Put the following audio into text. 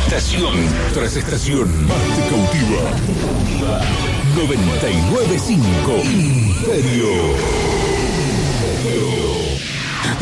Estación tras estación. Más te cautiva. 99.5 Imperio.